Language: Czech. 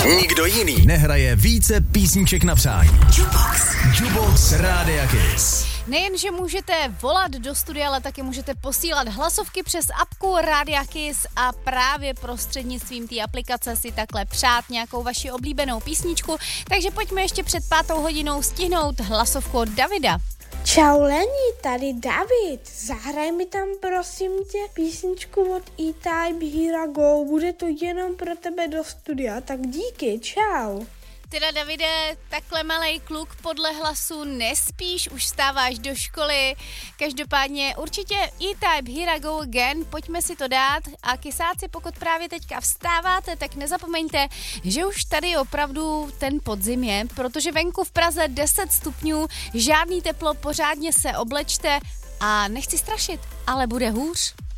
Nikdo jiný nehraje více písniček na přání. Jukebox Rádia Kiss. Nejenže můžete volat do studia, ale taky můžete posílat hlasovky přes apku Rádia Kiss a právě prostřednictvím té aplikace si takhle přát nějakou vaši oblíbenou písničku. Takže pojďme ještě před 5:00 stihnout hlasovku od Davida. Čau Leni, tady David. Zahraj mi tam prosím tě písničku od E-Type Here I Go. Bude to jenom pro tebe do studia, tak díky, čau. Teda Davide, takhle malej kluk podle hlasu nespíš, už vstáváš do školy. Každopádně určitě E-Type Here I Go Again, pojďme si to dát. A kysáci, pokud právě teďka vstáváte, tak nezapomeňte, že už tady opravdu ten podzim je, protože venku v Praze 10 stupňů, žádný teplo, pořádně se oblečte a nechci strašit, ale bude hůř.